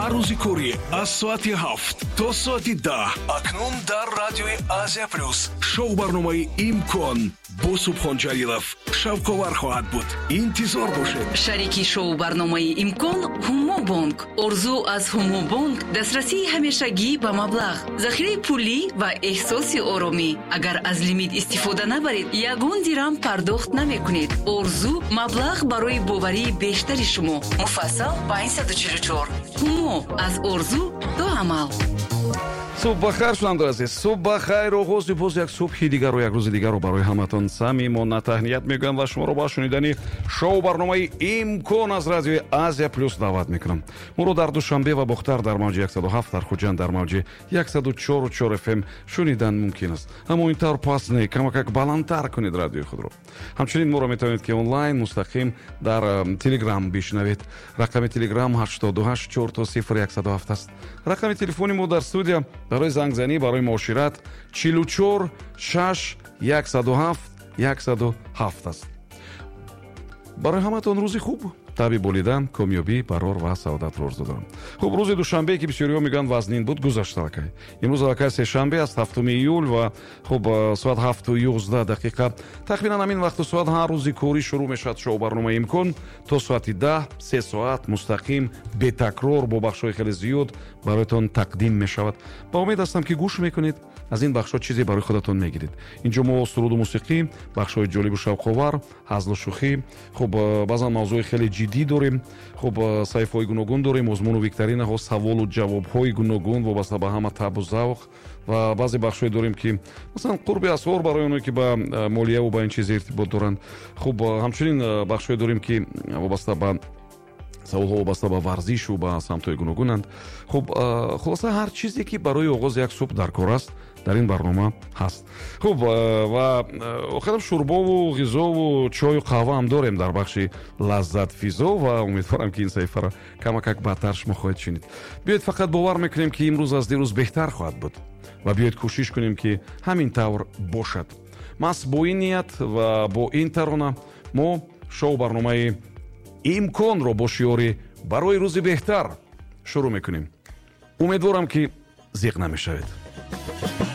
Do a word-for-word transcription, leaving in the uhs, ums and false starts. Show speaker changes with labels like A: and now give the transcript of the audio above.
A: ҳар рӯзи кори аз соати ҳафт то соати даҳ акнун дар радиои Азия Плюс шоу барномаи имкон бо Субҳон Ҷалилов шавковар хоҳад буд. интизор бошед.
B: шарики шоу барномаи имкон ҳумо бонк. орзу аз ҳумо бонк дастрасии ҳамешагӣ ба маблағ, захираи пулӣ ва эҳсоси оромӣ. агар аз лимит истифода набаред, ягон дирам пардохт намекунед. орзу маблағ барои боварии бештари шумо. муфассал панҷ сад و чил و чор. ҳумо аз орзу то амал.
C: субҳ бахайр шунавандарои азиз, субҳ бахайр. оғози боз як субҳи дигару як рӯзи дигару барои ҳаматон самимона таҳният мегӯям ва шуморо ба шунидани шоу барномаи имкон аз радиои Азия Плюс даъват мекунам. моро дар душанбе ва бухтар дар мавҷи яксаду ҳафт, дар хуҷанд дар мавҷи яксаду чору чор эф эм шунидан мумкин аст. аммо ин тавр паст не, камакак баландтар кунед радиои худро. ҳамчунин моро метавонед ки онлайн мустақим дар телеграм бишнавед. рақами телеграм ҳаштоду ҳашт чорто сифр яксаду ҳафт аст. рақами телефони мо дар студия барои зангзанӣ, барои муошират чилу чор шаш яксаду ҳафт яксаду ҳафт аст. барои ҳаматон рӯзи хуб, таби болида, комёбӣ, барор ва саодатро орзу дорам. хуб, рӯзи душанбе ки бисёриҳо мегӯянд вазнин буд, гузашта акай. имрӯз акай сешанбе аст, ҳафтуми июл ва хуб соат ҳафту ёздаҳ дақиқа. тахминан ҳамин вақту соат ҳар рӯзи корӣ шурӯъ мешавад шоу барномаи имкон то соати даҳ, се соат мустақим бетакрор бо бахшҳои хеле зиёд бароятон тақдим мешавад. ба умед ҳастам ки гӯш мекунед, аз ин бахшҳо чизе барои худатон мегиред. инҷо мо суруду мусиқӣ, бахшҳои ҷолибу шавқовар, ҳазлу шӯхӣ, хуб баъзан мавзӯи хеле ҷиддӣ дорем, хуб сайфҳои гуногун дорем, озмуну викторинаҳо, саволу ҷавобҳои гуногун вобаста ба ҳама табу завқ ва баъзе бахшҳое дорем ки масалан қурби асъор барои оное ки ба молияву ба ин чиз иртибот доранд. хуб ҳамчунин бахшҳое дорем ки вобаста ба саволҳо вобаста ба варзишу ба самтҳои гуногунанд. хуб хулоса ҳар чизе ки барои оғози як субҳ даркор аст дар ин барнома ҳаст. хуб ва охирам шурбову ғизову чою қаҳва ҳам дорем дар бахши лаззат физо ва умедворам ки ин саҳифаро камакак баъдтар шумо хоҳед шунид. биёед фақат бовар мекунем ки имрӯз аз дирӯз беҳтар хоҳад буд ва биёед кӯшиш кунем ки ҳамин тавр бошад. маҳз бо ин ният ва бо ин тарона мо шоу барномаи имконро бо шиёри барои рӯзи беҳтар шурӯъ мекунем. умедворам ки зиқ намешавед.